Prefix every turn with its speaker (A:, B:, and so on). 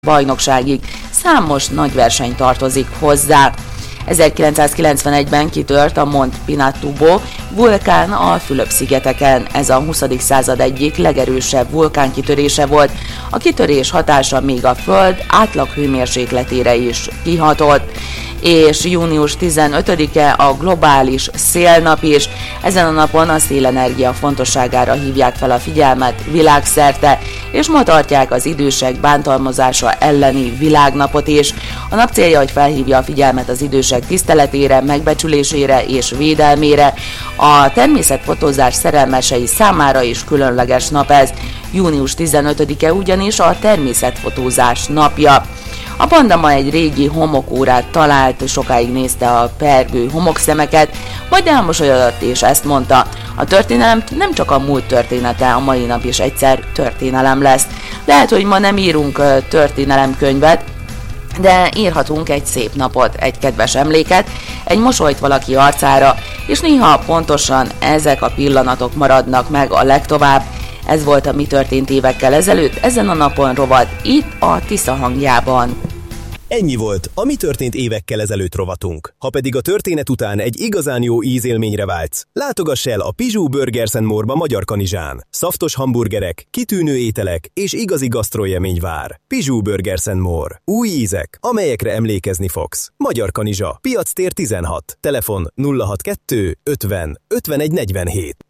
A: bajnokságig. Számos nagy verseny tartozik hozzá. 1991-ben kitört a Monte Pinatubo vulkán a Fülöp-szigeteken. Ez a 20. század egyik legerősebb vulkánkitörése volt. A kitörés hatása még a Föld átlag hőmérsékletére is kihatott. És június 15-e a globális szélnap is. Ezen a napon a szélenergia fontosságára hívják fel a figyelmet világszerte, és ma tartják az idősek bántalmazása elleni világnapot is. A nap célja, hogy felhívja a figyelmet az idősek tiszteletére, megbecsülésére és védelmére. A természetfotózás szerelmesei számára is különleges nap ez. Június 15-e ugyanis a természetfotózás napja. A panda ma egy régi homokórát talált, sokáig nézte a pergő homokszemeket, majd elmosolyodott és ezt mondta: a történelem nem csak a múlt története, a mai nap is egyszer történelem lesz. Lehet, hogy ma nem írunk történelemkönyvet, de írhatunk egy szép napot, egy kedves emléket, egy mosolyt valaki arcára, és néha pontosan ezek a pillanatok maradnak meg a legtovább. Ez volt a Mi történt évekkel ezelőtt, ezen a napon rovat, itt a Tisza hangjában.
B: Ennyi volt a Mi történt évekkel ezelőtt rovatunk. Ha pedig a történet után egy igazán jó ízélményre vágysz, látogass el a Pizsú Burgers & More-ba Magyarkanizsán. Szaftos hamburgerek, kitűnő ételek és igazi gasztroélmény vár. Pizsú Burgers & More. Új ízek, amelyekre emlékezni fogsz. Magyarkanizsa, Piactér 16, telefon 062 50 51 47.